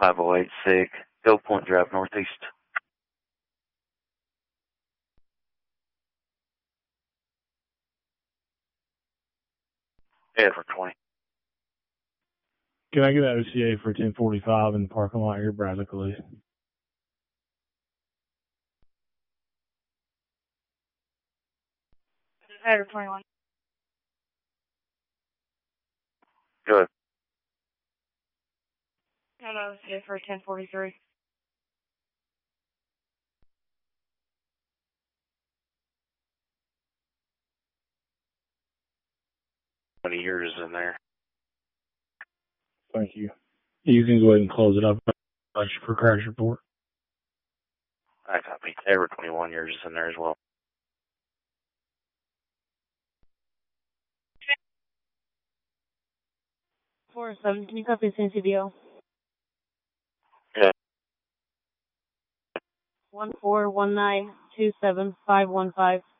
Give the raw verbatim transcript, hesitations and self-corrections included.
five oh eight SIG, Hill Point Drive Northeast. Yeah, for twenty. Can I get that O C A for ten forty-five in the parking lot here, Bradley Police? Header twenty-one. Good. Got an O C A for ten forty-three. twenty years in there. Thank you. You can go ahead and close it up for crash report. I copy. Ever twenty-one years in there as well. four seven, can you copy the same C D O? Yeah. one four one nine two seven five one five.